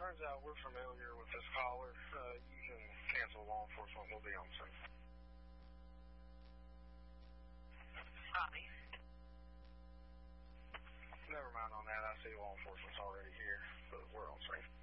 turns out we're familiar with this caller. You can cancel law enforcement. We'll be on scene. Bobby. Never mind on that. I see law enforcement's already here, but we're on scene.